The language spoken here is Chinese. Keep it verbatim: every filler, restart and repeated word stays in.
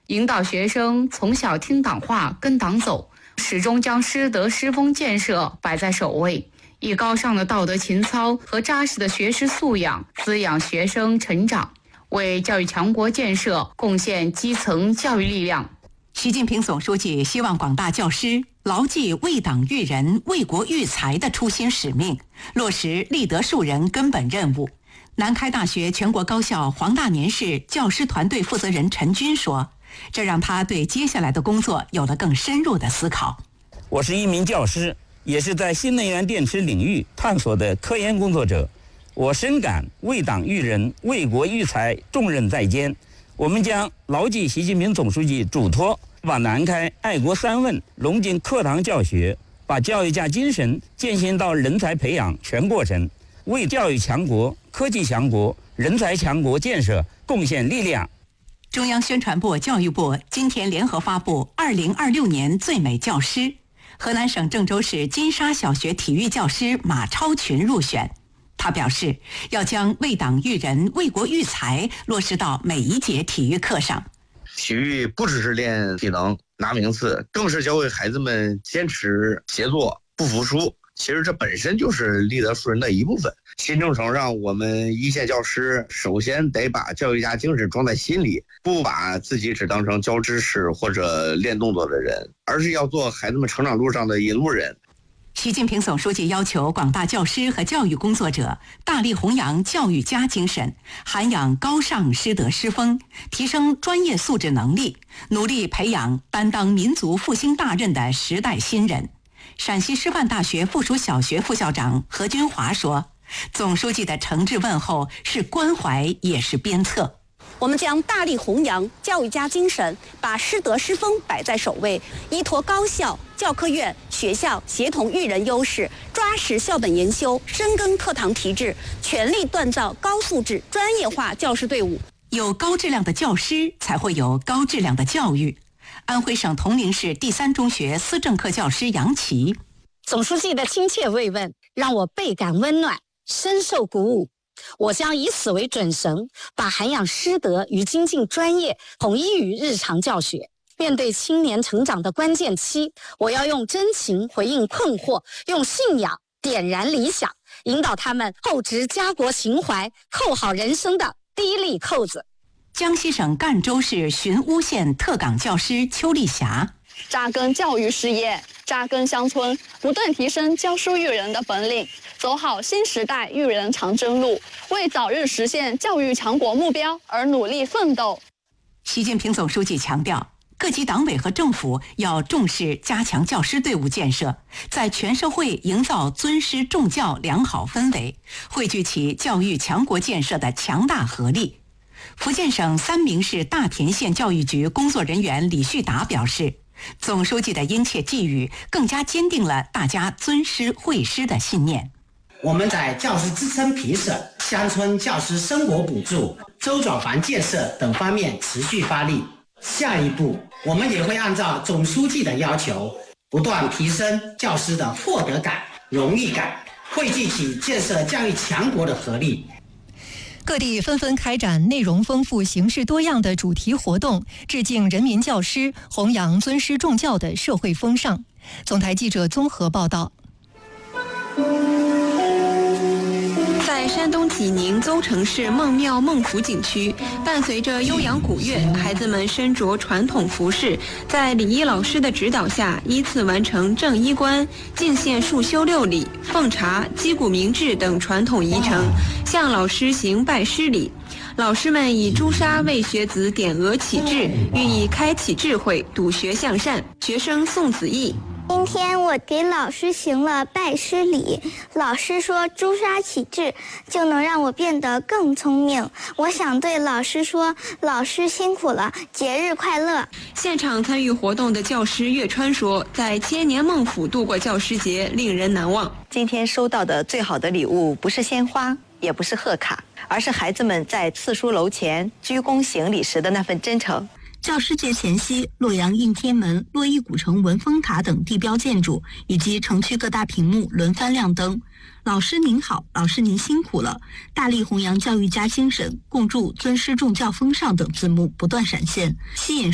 引导学生从小听党话、跟党走，始终将师德师风建设摆在首位，以高尚的道德情操和扎实的学识素养滋养学生成长，为教育强国建设贡献基层教育力量。 习近平总书记希望广大教师牢记为党育人、为国育才的初心使命，落实立德树人根本任务。南开大学全国高校黄大年市教师团队负责人陈军说，这让他对接下来的工作有了更深入的思考。 我是一名教师，也是在新能源电池领域探索的科研工作者，我深感为党育人、为国育才重任在肩。我们将牢记习近平总书记嘱托，把南开爱国三问融进课堂教学，把教育家精神践行到人才培养全过程，为教育强国、科技强国、人才强国建设贡献力量。 中央宣传部、教育部今天联合发布二零二六年最美教师，河南省郑州市金沙小学体育教师马超群入选。他表示，要将为党育人、为国育才落实到每一节体育课上。 体育不只是练体能、拿名次，更是教会孩子们坚持协作、不服输。其实这本身就是立德树人的一部分。新政程让我们一线教师首先得把教育家精神装在心里，不把自己只当成教知识或者练动作的人，而是要做孩子们成长路上的引路人。 习近平总书记要求广大教师和教育工作者大力弘扬教育家精神，涵养高尚师德师风，提升专业素质能力，努力培养担当民族复兴大任的时代新人。陕西师范大学附属小学副校长何军华说，总书记的诚挚问候是关怀也是鞭策。 我们将大力弘扬教育家精神，把师德师风摆在首位，依托高校、教科院、学校协同育人优势，抓实校本研修，深耕课堂提质，全力锻造高素质专业化教师队伍。 有高质量的教师，才会有高质量的教育。安徽省铜陵市第三中学思政课教师杨琦， 总书记的亲切慰问让我倍感温暖，深受鼓舞。我将以此为准绳，把涵养师德与精进专业统一于日常教学。面对青年成长的关键期，我要用真情回应困惑，用信仰点燃理想，引导他们厚植家国情怀，扣好人生的第一粒扣子。 江西省赣州市寻乌县特岗教师邱丽霞， 扎根教育事业，扎根乡村，不断提升教书育人的本领，走好新时代育人长征路，为早日实现教育强国目标而努力奋斗。 习近平总书记强调，各级党委和政府要重视加强教师队伍建设，在全社会营造尊师重教良好氛围，汇聚起教育强国建设的强大合力。福建省三明市大田县教育局工作人员李旭达表示，总书记的殷切寄语更加坚定了大家尊师惠师的信念。 我们在教师支撑皮社、乡村教师生活补助、周转房建设等方面持续发力。下一步，我们也会按照总书记的要求，不断提升教师的获得感、荣誉感，汇聚起建设教育强国的合力。 各地纷纷开展内容丰富、形式多样的主题活动，致敬人民教师，弘扬尊师重教的社会风尚。总台记者综合报道。 在山东济宁邹城市孟庙孟府景区，伴随着悠扬古乐，孩子们身着传统服饰，在礼仪老师的指导下，依次完成正衣冠、进献束修六礼、奉茶、击鼓鸣志等传统仪程，向老师行拜师礼。老师们以朱砂为学子点额启智，寓意开启智慧，笃学向善。学生宋子毅。 今天我给老师行了拜师礼，老师说朱砂启智就能让我变得更聪明。我想对老师说，老师辛苦了，节日快乐。 现场参与活动的教师岳川说，在千年孟府度过教师节令人难忘。 今天收到的最好的礼物不是鲜花，也不是贺卡，而是孩子们在四书楼前鞠躬行礼时的那份真诚。 教师节前夕，洛阳应天门、洛邑古城文峰塔等地标建筑以及城区各大屏幕轮番亮灯。老师您好，老师您辛苦了，大力弘扬教育家精神，共筑尊师重教风尚等字幕不断闪现，吸引